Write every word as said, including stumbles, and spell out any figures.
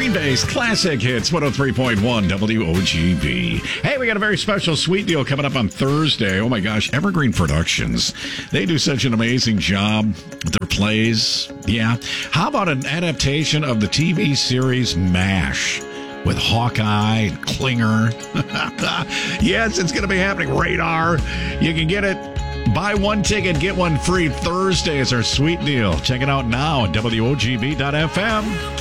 Green Bay's classic hits, one oh three point one W O G B. Hey, we got a very special sweet deal coming up on Thursday. Oh my gosh, Evergreen Productions. They do such an amazing job with their plays. Yeah. How about an adaptation of the T V series MASH with Hawkeye and Klinger? Yes, it's going to be happening. Radar. You can get it. Buy one ticket, get one free. Thursday is our sweet deal. Check it out now at W O G B dot F M.